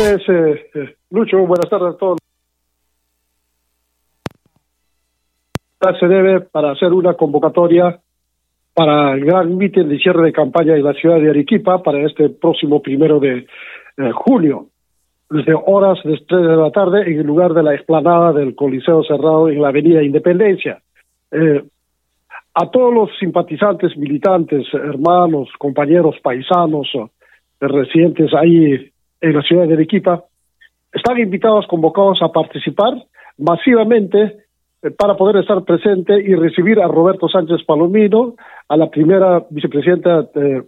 tardes, Lucho. Buenas tardes a todos. Se debe para hacer una convocatoria para el gran mitin de cierre de campaña en la ciudad de Arequipa para este próximo 1 de junio, desde horas de 3 de la tarde en el lugar de la explanada del Coliseo Cerrado en la Avenida Independencia. A todos los simpatizantes, militantes, hermanos, compañeros, paisanos, residentes ahí en la ciudad de Arequipa, están invitados, convocados a participar masivamente para poder estar presente y recibir a Roberto Sánchez Palomino, a la primera vicepresidenta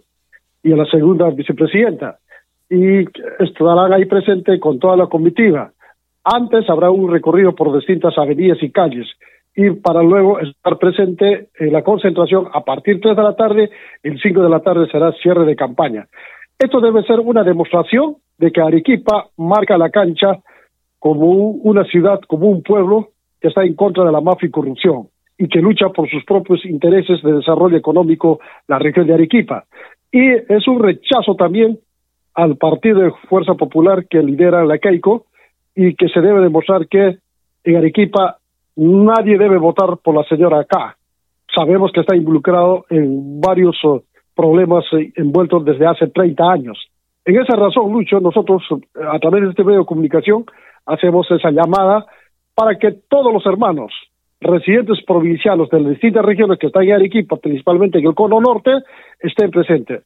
y a la segunda vicepresidenta. Y estarán ahí presente con toda la comitiva. Antes habrá un recorrido por distintas avenidas y calles, y para luego estar presente en la concentración a partir de 3 de la tarde, el 5 de la tarde será cierre de campaña. Esto debe ser una demostración de que Arequipa marca la cancha como una ciudad, como un pueblo que está en contra de la mafia y corrupción y que lucha por sus propios intereses de desarrollo económico la región de Arequipa. Y es un rechazo también al partido de Fuerza Popular que lidera la Keiko, y que se debe demostrar que en Arequipa nadie debe votar por la señora K. Sabemos que está involucrado en varios problemas envueltos desde hace 30 años. En esa razón, Lucho, nosotros a través de este medio de comunicación hacemos esa llamada para que todos los hermanos residentes provincianos de las distintas regiones que están en Arequipa, principalmente en el Cono Norte, estén presentes.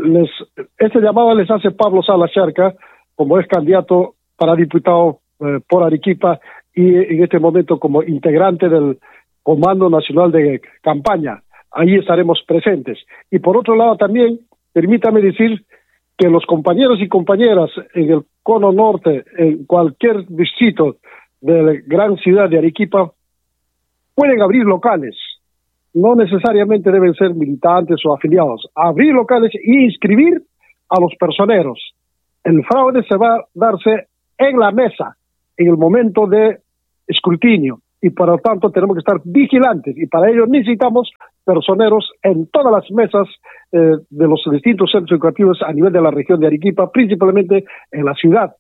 Esta llamada les hace Pablo Salas Charca, como es candidato para diputado por Arequipa y en este momento como integrante del Comando Nacional de Campaña. Ahí estaremos presentes. Y por otro lado también, permítame decir que los compañeros y compañeras en el Cono Norte, en cualquier distrito de la gran ciudad de Arequipa, pueden abrir locales. No necesariamente deben ser militantes o afiliados. Abrir locales y inscribir a los personeros. El fraude se va a darse en la mesa, en el momento de escrutinio, y por lo tanto tenemos que estar vigilantes, y para ello necesitamos personeros en todas las mesas de los distintos centros educativos a nivel de la región de Arequipa, principalmente en la ciudad.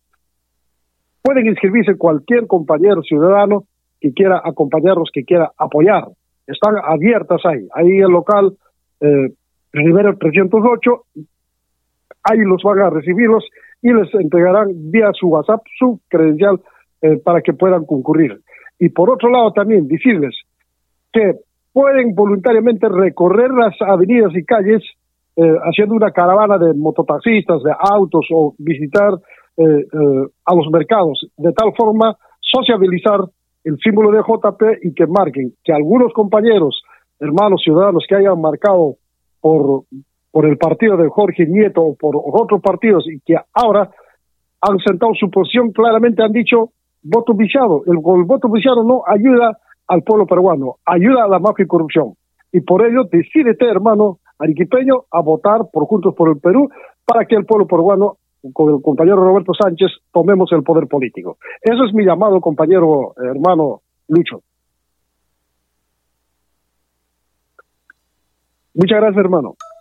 Pueden inscribirse cualquier compañero ciudadano que quiera acompañarlos, que quiera apoyar. Están abiertas ahí el local Rivero 308, ahí los van a recibirlos y les entregarán vía su WhatsApp su credencial para que puedan concurrir. Y por otro lado también decirles que pueden voluntariamente recorrer las avenidas y calles haciendo una caravana de mototaxistas, de autos, o visitar a los mercados, de tal forma sociabilizar el símbolo de JP y que marquen que algunos compañeros, hermanos ciudadanos que hayan marcado por el partido de Jorge Nieto o por otros partidos y que ahora han sentado su posición, claramente han dicho voto viciado. El voto viciado no ayuda al pueblo peruano, ayuda a la mafia y corrupción. Y por ello, decídete, hermano arequipeño, a votar por Juntos por el Perú para que el pueblo peruano, con el compañero Roberto Sánchez, tomemos el poder político. Eso es mi llamado, compañero, hermano Lucho. Muchas gracias, hermano.